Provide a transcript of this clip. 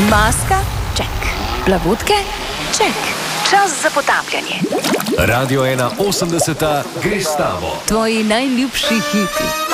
Maska? Ček. Plavutke? Ček. Čas za potapljanje. Radio 81 gre s tabo. Tvoji najljubši hiti.